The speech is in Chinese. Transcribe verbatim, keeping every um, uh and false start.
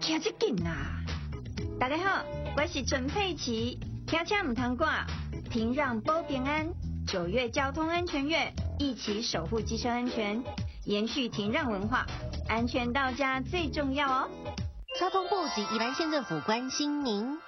听这紧啦！大家好，我是陈佩琪，听车唔通挂，停让保平安。九月交通安全月，一起守护机车安全，延续停让文化，安全到家最重要哦。 交通部及宜兰县政府关心您。